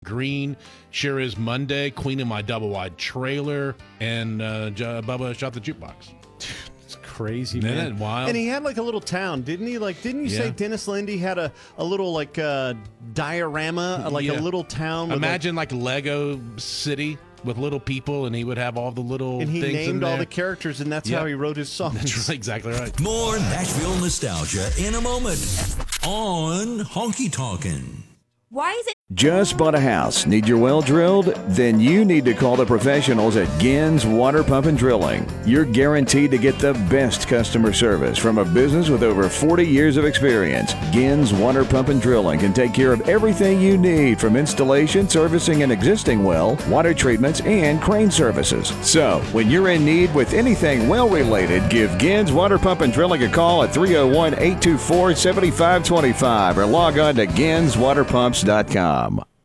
Green, Sure Is Monday, Queen of My Double Wide Trailer, and Bubba Shot the Jukebox. It's crazy, Isn't man. it wild? And he had like a little town, didn't he? Like, didn't you say Dennis Lindy had a little like diorama, like a little town? With Imagine like Lego City with little people, and he would have all the little and he things named in all there. the characters, and that's how he wrote his songs. That's right, exactly right. More Nashville nostalgia in a moment on Honky Tonkin'. Why is it? Just bought a house? Need your well drilled? Then you need to call the professionals at Gins Water Pump and Drilling. You're guaranteed to get the best customer service from a business with over 40 years of experience. Gins Water Pump and Drilling can take care of everything you need, from installation, servicing an existing well, water treatments, and crane services. So, when you're in need with anything well-related, give Gins Water Pump and Drilling a call at 301-824-7525 or log on to ginswaterpumps.com.